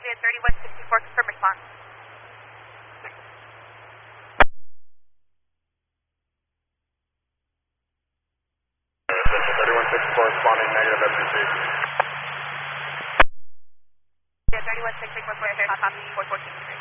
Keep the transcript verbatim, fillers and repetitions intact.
We had thirty-one sixty-four, confirm response. thirty-one sixty-four responding negative F C C. We had thirty-one sixty-four, copy four fourteen.